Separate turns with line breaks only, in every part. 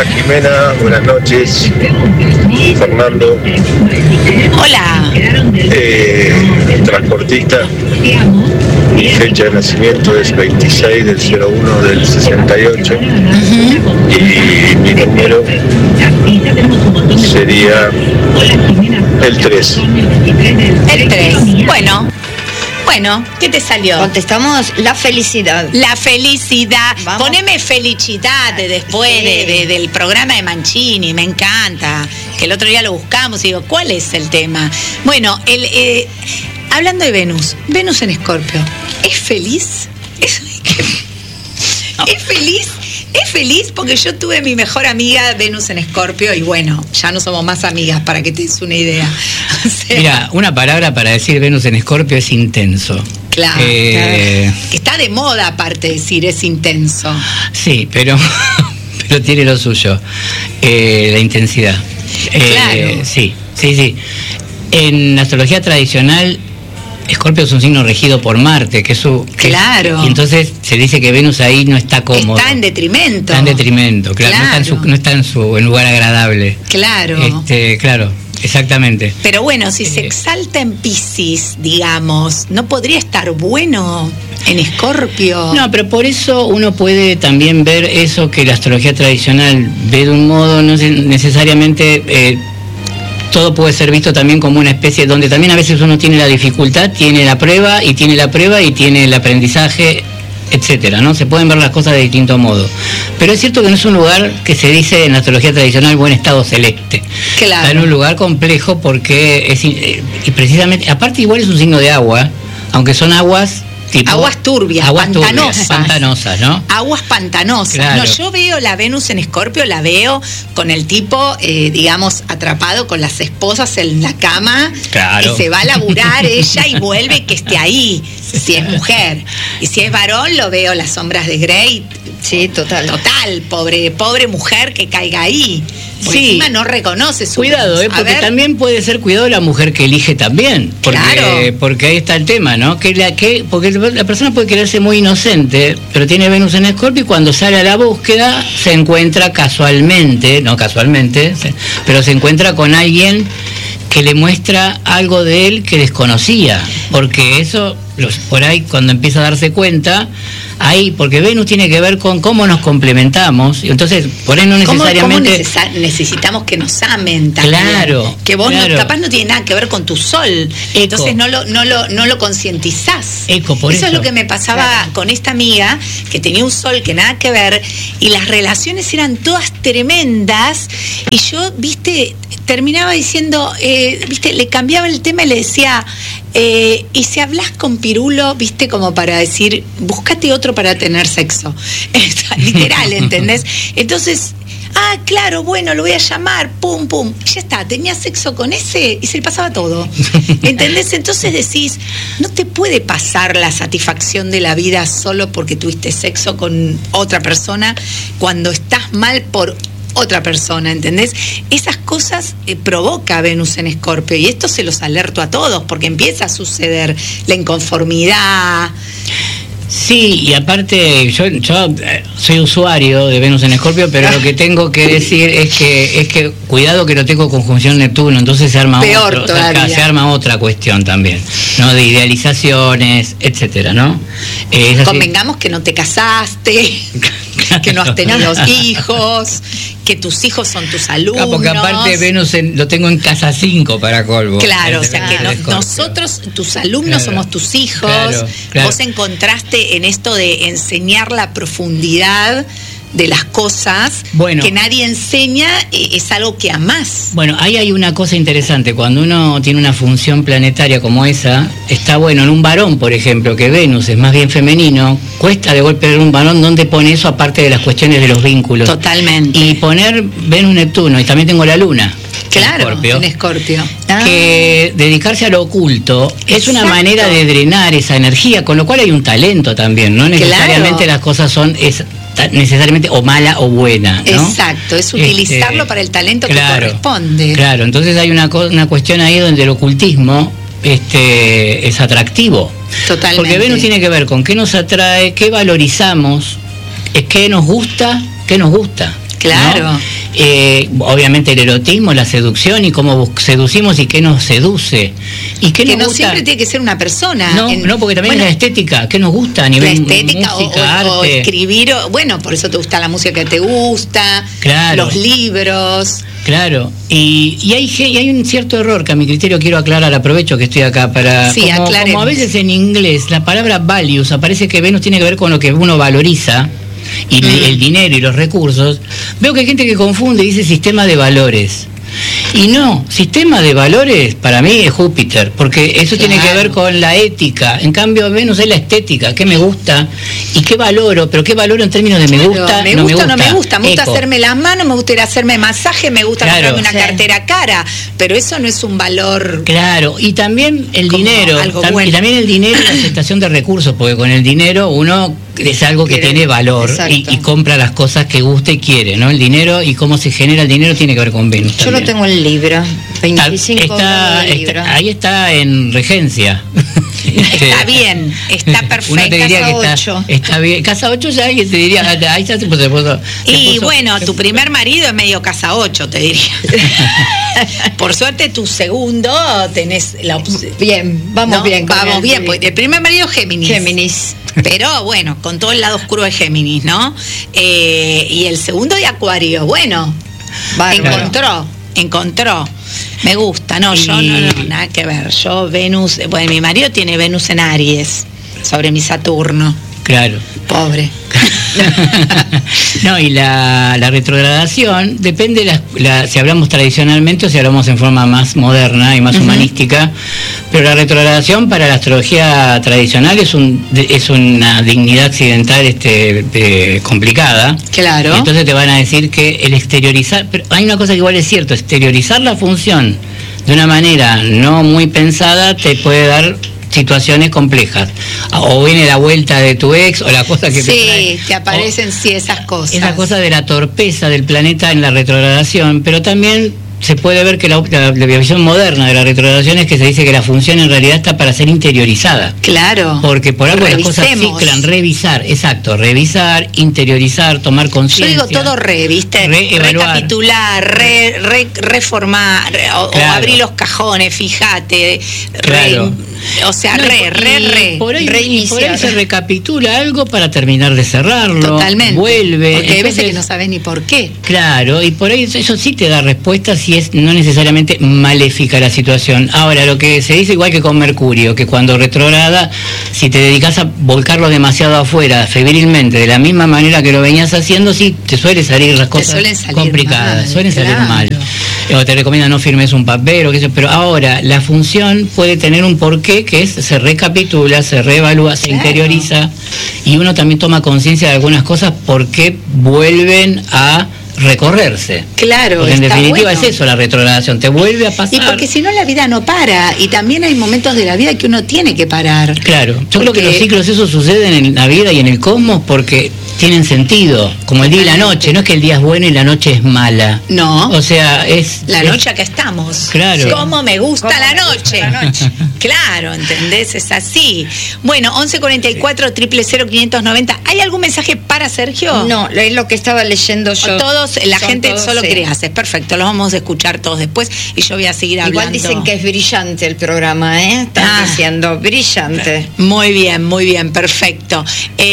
Hola Jimena, buenas noches. Fernando.
Hola.
Transportista. Mi fecha de nacimiento es 26 del 01 del 68. Y mi número sería el 3.
El 3. Bueno, ¿qué te salió?
Contestamos la felicidad.
La felicidad.
Vamos.
Poneme felicidad después
Sí.
del programa de Mancini, me encanta. Que el otro día lo buscamos y digo, ¿cuál es el tema? Bueno, hablando de Venus en Escorpio, ¿es feliz? ¿Es feliz? Es feliz porque yo tuve mi mejor amiga Venus en Escorpio y bueno, ya no somos más amigas para que te des una idea. O sea,
Mira, una palabra para decir Venus en Escorpio es intenso.
claro. Está de moda aparte decir es intenso.
Sí, pero tiene lo suyo, la intensidad.
Claro.
Sí. En la astrología tradicional, Escorpio es un signo regido por Marte,
Claro.
Y entonces se dice que Venus ahí no está cómodo.
Está en detrimento.
Está en detrimento, claro.
Claro.
No está en un lugar agradable.
Claro.
Claro, exactamente.
Pero bueno, si se exalta en Piscis, digamos, ¿no podría estar bueno en Escorpio?
No, pero por eso uno puede también ver eso que la astrología tradicional ve de un modo, no necesariamente... todo puede ser visto también como una especie donde también a veces uno tiene la dificultad, tiene la prueba y tiene el aprendizaje, etcétera, ¿no? Se pueden ver las cosas de distinto modo. Pero es cierto que no es un lugar que se dice en la astrología tradicional buen estado celeste.
Claro.
Está en un lugar complejo porque y precisamente, aparte igual es un signo de agua, aunque son aguas tipo,
aguas turbias,
pantanosas, ¿no?
Aguas pantanosas.
Claro.
No, yo veo la Venus en Escorpio, la veo con el tipo, digamos, atrapado con las esposas en la cama.
Claro.
Y se va a laburar ella y vuelve que esté ahí, si es mujer. Y si es varón, lo veo las sombras de Grey.
Sí, total.
Total, pobre mujer que caiga ahí. Porque
Sí.
encima no reconoce su
Cuidado,
Venus. A
porque
ver,
también puede ser cuidado la mujer que elige también,
Claro.
porque ahí está el tema, ¿no? Porque la persona puede quererse muy inocente, pero tiene Venus en Escorpio y cuando sale a la búsqueda se encuentra pero se encuentra con alguien que le muestra algo de él que desconocía, porque eso, por ahí cuando empieza a darse cuenta, ahí, porque Venus tiene que ver con cómo nos complementamos, y entonces por ahí no necesariamente...
¿Cómo necesitamos que nos amen también?
Claro,
que vos
claro.
capaz no tiene nada que ver con tu sol, entonces no lo concientizás.
Por
eso es lo que me pasaba con esta amiga que tenía un sol que nada que ver y las relaciones eran todas tremendas y yo, terminaba diciendo, le cambiaba el tema y le decía, y si hablas con Pirulo, como para decir, búscate otro para tener sexo. Literal, ¿entendés? Entonces, claro, bueno, lo voy a llamar, pum, pum. Y ya está, tenía sexo con ese y se le pasaba todo. ¿Entendés? Entonces decís, no te puede pasar la satisfacción de la vida solo porque tuviste sexo con otra persona cuando estás mal por otra persona, ¿entendés? Esas cosas provoca Venus en Escorpio y esto se los alerto a todos porque empieza a suceder la inconformidad.
Sí, y aparte yo soy usuario de Venus en Escorpio, pero lo que tengo que decir es que cuidado que lo tengo conjunción Neptuno, entonces se arma otra cuestión también, ¿no? De idealizaciones, etcétera, ¿no?
Convengamos que no te casaste, que no has tenido hijos, que tus hijos son tus alumnos.
Porque aparte Venus lo tengo en casa 5 para colmo.
Claro, o sea que nosotros, tus alumnos, somos tus hijos. Claro. Vos encontraste en esto de enseñar la profundidad de las cosas que nadie enseña, es algo que amás.
Bueno, ahí hay una cosa interesante, cuando uno tiene una función planetaria como esa, está bueno, en un varón, por ejemplo, que Venus es más bien femenino, cuesta de golpe ver un varón donde pone eso aparte de las cuestiones de los vínculos.
Totalmente.
Y poner Venus-Neptuno, y también tengo la Luna.
Claro, en Escorpio.
Que dedicarse a lo oculto es una manera de drenar esa energía, con lo cual hay un talento también, no necesariamente las cosas son necesariamente o mala o buena, ¿no?
Exacto, es utilizarlo para el talento que corresponde.
Claro, entonces hay una cuestión ahí donde el ocultismo es atractivo.
Totalmente.
Porque Venus tiene que ver con qué nos atrae, qué valorizamos, qué nos gusta, qué nos gusta.
Claro.
¿no? Obviamente el erotismo, la seducción y cómo seducimos y qué nos seduce. Y qué
que
nos
no
gusta.
siempre tiene que ser una persona.
No, porque también es la estética. ¿Qué nos gusta a nivel
la estética
música,
o
arte?
escribir, bueno, por eso te gusta la música que te gusta,
Claro.
los libros.
Claro, y hay un cierto error que a mi criterio quiero aclarar, aprovecho que estoy acá para...
Sí, aclaremos.
Como a veces en inglés la palabra values aparece que Venus tiene que ver con lo que uno valoriza, y el dinero y los recursos. Veo que hay gente que confunde y dice sistema de valores. Y no, sistema de valores para mí es Júpiter, porque eso tiene que ver con la ética. En cambio Venus es la estética, qué me gusta y qué valoro, pero qué valoro en términos de me gusta,
me gusta o no me gusta. Me gusta
Eco.
hacerme las manos, me gusta ir a hacerme masaje, me gusta
Claro.
comprarme una cartera cara, pero eso no es un valor.
Claro, y también el
Como
dinero,
algo
y
bueno.
también el dinero y la aceptación de recursos, porque con el dinero uno es algo que tiene valor y compra las cosas que gusta y quiere, ¿no? El dinero y cómo se genera el dinero tiene que ver con Venus.
Yo lo tengo en Libra, 25 grados de Libra.
Ahí está en regencia.
Está bien, está perfecto.
Uno te diría
Casa
que
8.
está bien. Casa 8 ya alguien te diría, ahí ya se puso.
Y bueno, tu primer marido es medio casa 8, te diría. Por suerte tu segundo tenés la opción.
Bien, vamos bien.
Vamos bien, pues el primer marido es Géminis.
Géminis.
Pero bueno, con todo el lado oscuro de Géminis, ¿no? Y el segundo de Acuario, bueno, encontró. Me gusta, no, yo no, nada que ver. Yo Venus, bueno, mi marido tiene Venus en Aries, sobre mi Saturno.
Claro.
Pobre.
No, y la retrogradación depende si hablamos tradicionalmente o si hablamos en forma más moderna y más humanística, pero la retrogradación para la astrología tradicional es una dignidad accidental complicada.
Claro.
Entonces te van a decir que el exteriorizar, pero hay una cosa que igual es cierto, exteriorizar la función de una manera no muy pensada te puede dar situaciones complejas, o viene la vuelta de tu ex o la cosa que
te aparecen esas cosas.
Esa cosa de la torpeza del planeta en la retrogradación, pero también se puede ver que la visión moderna de la retrogradación es que se dice que la función en realidad está para ser interiorizada.
Claro.
Porque por algo las cosas ciclan, revisar, interiorizar, tomar conciencia.
Yo digo todo ¿viste? Recapitular, reformar, o abrir los cajones, fíjate.
Claro.
O sea,
por ahí se recapitula algo para terminar de cerrarlo.
Totalmente.
Vuelve.
Porque hay veces que no sabes ni por qué.
Claro, y por ahí eso sí te da respuesta si es no necesariamente maléfica la situación. Ahora, lo que se dice igual que con Mercurio, que cuando retrograda, si te dedicas a volcarlo demasiado afuera, febrilmente, de la misma manera que lo venías haciendo, sí, te suelen salir las cosas complicadas, suelen salir mal. O te recomiendan no firmes un papel o qué sé, pero ahora la función puede tener un porqué, que es se recapitula, se reevalúa, se interioriza, y uno también toma conciencia de algunas cosas porque vuelven a recorrerse.
Claro,
porque en definitiva
bueno.
es eso la retrogradación, te vuelve a pasar.
Y porque si no la vida no para, y también hay momentos de la vida que uno tiene que parar.
Claro, yo creo que los ciclos esos suceden en la vida y en el cosmos porque tienen sentido, como el día y la noche, no es que el día es bueno y la noche es mala.
No.
O sea,
la noche acá estamos.
Claro.
¿Cómo me gusta la noche? Claro, ¿entendés? Es así. Bueno, 1144 000 590. ¿Hay algún mensaje para Sergio?
No, es lo que estaba leyendo yo.
Todos, la gente solo creas, es perfecto, los vamos a escuchar todos después y yo voy a seguir hablando.
Igual dicen que es brillante el programa, ¿eh? Están diciendo brillante.
Muy bien, perfecto.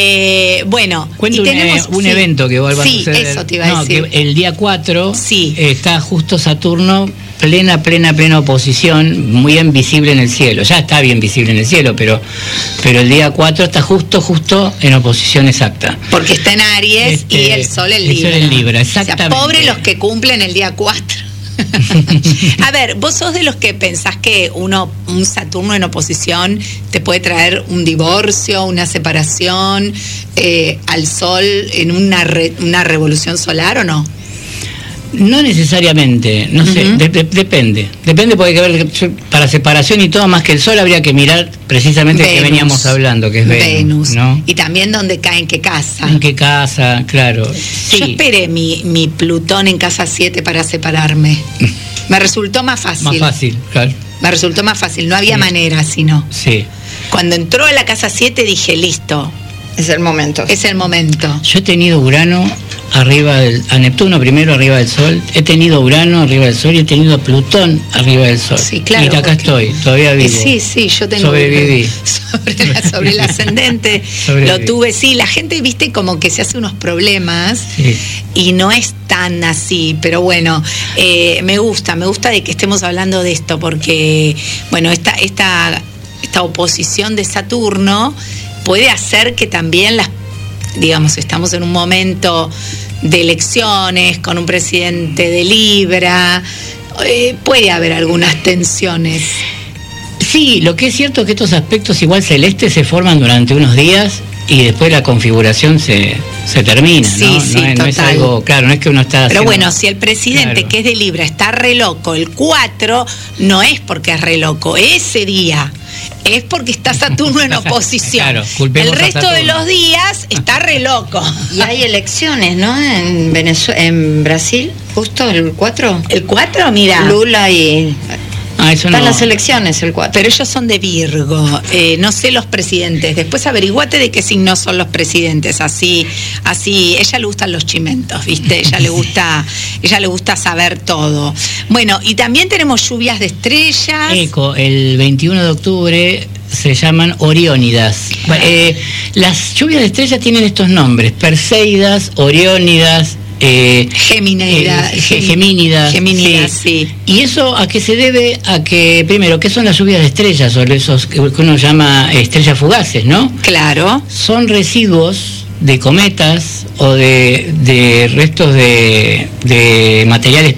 Bueno,
cuento un evento que vuelva a suceder.
Sí, eso te iba a decir.
Que el día 4 está justo Saturno plena oposición, muy bien visible en el cielo. Ya está bien visible en el cielo, pero el día 4 está justo en oposición exacta.
Porque está en Aries y el Sol en Libra.
El Sol en Libra, exactamente.
O sea, pobre los que cumplen el día 4. A ver, vos sos de los que pensás que un Saturno en oposición te puede traer un divorcio, una separación al Sol en una revolución solar, ¿o no?
No necesariamente, no sé, depende porque hay que ver, para separación y todo, más que el Sol habría que mirar precisamente Venus, que veníamos hablando, que es Venus, ¿no?
Y también dónde cae, en qué casa.
En qué casa, claro. Sí.
Yo esperé mi Plutón en casa 7 para separarme. Me resultó más fácil.
Más fácil, claro.
Me resultó más fácil, no había manera sino.
Sí.
Cuando entró a la casa 7 dije, listo,
Es el momento.
Es el momento.
Yo he tenido Urano a Neptuno primero arriba del Sol, he tenido Urano arriba del Sol y he tenido a Plutón arriba del Sol.
Sí, claro.
Y acá estoy, todavía vivo.
Sí, yo tengo.
Sobreviví.
Sobre el ascendente. Lo tuve, sí. La gente, viste, como que se hace unos problemas, sí, y no es tan así, pero bueno, me gusta de que estemos hablando de esto, porque, bueno, esta oposición de Saturno puede hacer que también estamos en un momento de elecciones con un presidente de Libra, puede haber algunas tensiones.
Sí, lo que es cierto es que estos aspectos igual celestes se forman durante unos días y después la configuración se termina,
sí,
¿no?
Sí,
no es algo, claro, no es que uno está
Pero
haciendo...
bueno, si el presidente, claro, que es de Libra está re loco el 4, no es porque es re loco ese día, es porque está Saturno en oposición.
Claro,
el resto de los días está re loco.
Y hay elecciones, ¿no? En Brasil, justo el 4.
El 4, mira.
Lula y...
Eso
están
no.
las elecciones el 4.
Pero ellos son de Virgo, no sé los presidentes. Después averiguate de qué signo son los presidentes. Así, ella le gustan los chimentos, ¿viste? Ella le gusta saber todo. Bueno, y también tenemos lluvias de estrellas.
El 21 de octubre se llaman Oriónidas. Las lluvias de estrellas tienen estos nombres: Perseidas, Oriónidas,
Gemínidas, sí.
¿Y eso a qué se debe? A que, primero, ¿qué son las lluvias de estrellas? O esos que uno llama estrellas fugaces, ¿no?
Claro.
Son residuos de cometas o de restos de materiales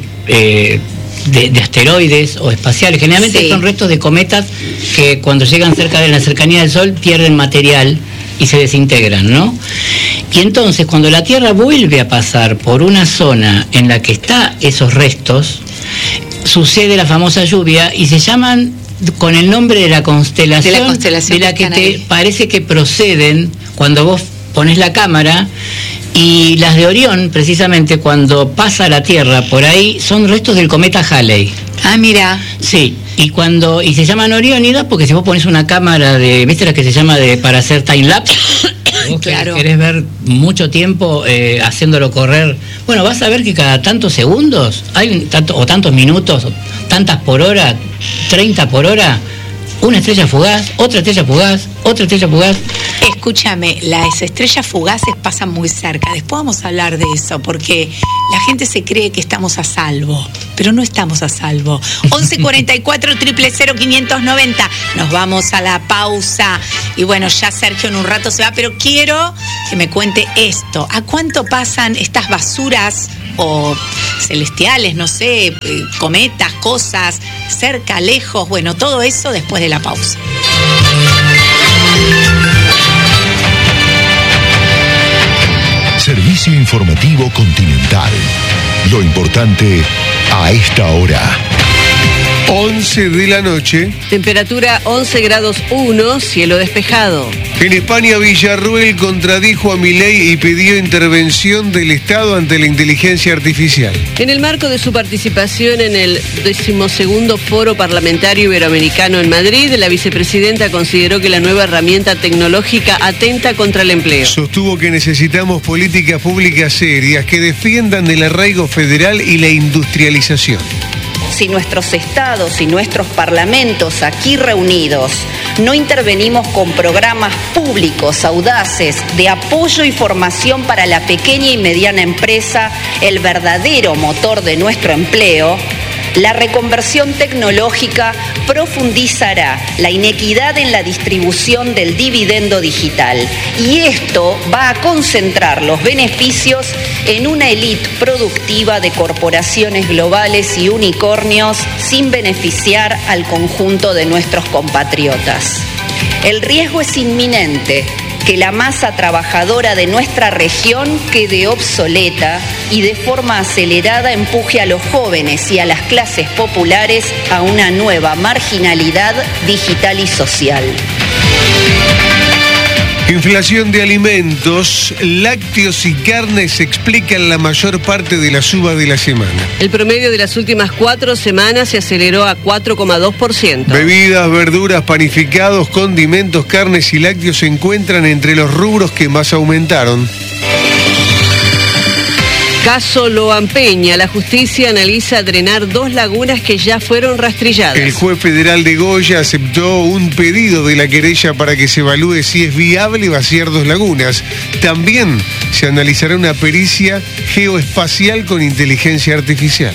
de asteroides o espaciales. Generalmente son restos de cometas que cuando llegan cerca de la cercanía del Sol pierden material y se desintegran, ¿no? Y entonces cuando la Tierra vuelve a pasar por una zona en la que está esos restos, sucede la famosa lluvia y se llaman con el nombre de la constelación de la que te parece que proceden cuando vos pones la cámara. Y las de Orión, precisamente, cuando pasa la Tierra por ahí, son restos del cometa Halley.
Ah, mira.
Sí, y se llaman Oriónidas porque si vos pones una cámara ¿viste la que se llama para hacer time lapse? Vos claro, querés ver mucho tiempo haciéndolo correr. Bueno, vas a ver que cada tantos segundos, tantos minutos, tantas por hora, 30 por hora, una estrella fugaz, otra estrella fugaz, otra estrella fugaz.
Escúchame, las estrellas fugaces pasan muy cerca. Después vamos a hablar de eso, porque la gente se cree que estamos a salvo, pero no estamos a salvo. 1144 000 590. Nos vamos a la pausa. Y bueno, ya Sergio en un rato se va, pero quiero que me cuente esto. ¿A cuánto pasan estas basuras o celestiales, no sé, cometas, cosas, cerca, lejos? Bueno, todo eso después de la pausa.
Servicio informativo Continental. Lo importante a esta hora.
11 de la noche.
Temperatura 11 grados 1, cielo despejado.
En España, Villarruel contradijo a Milei y pidió intervención del Estado ante la inteligencia artificial.
En el marco de su participación en el 12º Foro Parlamentario Iberoamericano en Madrid, la vicepresidenta consideró que la nueva herramienta tecnológica atenta contra el empleo.
Sostuvo que necesitamos políticas públicas serias que defiendan el arraigo federal y la industrialización.
Si nuestros estados y nuestros parlamentos aquí reunidos no intervenimos con programas públicos audaces de apoyo y formación para la pequeña y mediana empresa, el verdadero motor de nuestro empleo, la reconversión tecnológica profundizará la inequidad en la distribución del dividendo digital, y esto va a concentrar los beneficios en una élite productiva de corporaciones globales y unicornios sin beneficiar al conjunto de nuestros compatriotas. El riesgo es inminente que la masa trabajadora de nuestra región quede obsoleta y de forma acelerada empuje a los jóvenes y a las clases populares a una nueva marginalidad digital y social.
Inflación de alimentos, lácteos y carnes explican la mayor parte de la suba de la semana.
El promedio de las últimas 4 semanas se aceleró a 4,2%.
Bebidas, verduras, panificados, condimentos, carnes y lácteos se encuentran entre los rubros que más aumentaron.
Caso Loan Peña, la justicia analiza drenar 2 lagunas que ya fueron rastrilladas.
El juez federal de Goya aceptó un pedido de la querella para que se evalúe si es viable vaciar 2 lagunas. También se analizará una pericia geoespacial con inteligencia artificial.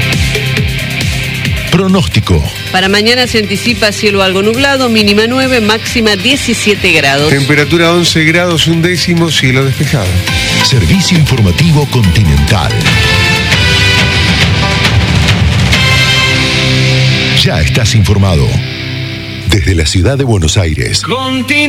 Pronóstico.
Para mañana se anticipa cielo algo nublado, mínima 9, máxima 17 grados.
Temperatura 11 grados 1/10, cielo despejado.
Servicio informativo Continental. Ya estás informado. Desde la ciudad de Buenos Aires.